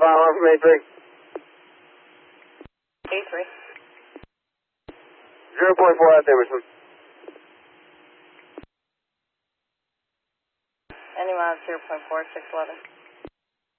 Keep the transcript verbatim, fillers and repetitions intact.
file on from A three. A three. zero point four out Emerson. Any miles zero point four, six eleven.